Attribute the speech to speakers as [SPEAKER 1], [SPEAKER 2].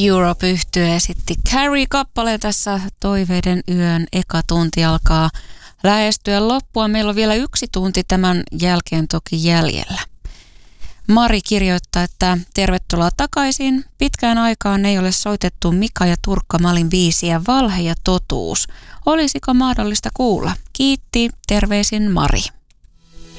[SPEAKER 1] Europe-yhtye esitti Carrie-kappaleen tässä Toiveiden yön eka tunti alkaa lähestyä loppua. Meillä on vielä 1 tunti tämän jälkeen toki jäljellä. Mari kirjoittaa, että tervetuloa takaisin. Pitkään aikaan ei ole soitettu Mika ja Turkka Malin biisiä Valhe ja totuus. Olisiko mahdollista kuulla? Kiitti, terveisin Mari.